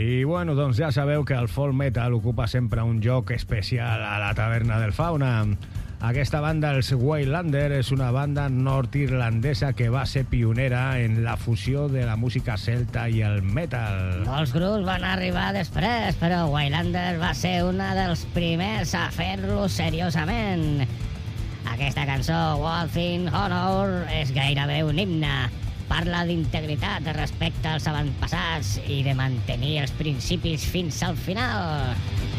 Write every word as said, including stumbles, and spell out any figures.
I bueno, doncs ja sabeu que el folk metal ocupa sempre un lloc especial a la taverna del Fauna. Aquesta banda, els Waylander, és una banda nord-irlandesa que va ser pionera en la fusió de la música celta i el metal. Molts grups van arribar després, però Waylander va ser una dels primers a fer-lo seriosament. Aquesta cançó, Waltz in Honor, és gairebé un himne. Parla d'integritat respecte als avantpassats i de mantenir els principis fins al final.